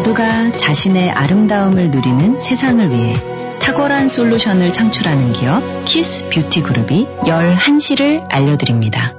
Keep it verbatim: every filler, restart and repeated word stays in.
모두가 자신의 아름다움을 누리는 세상을 위해 탁월한 솔루션을 창출하는 기업 키스 뷰티 그룹이 열한 시를 알려드립니다.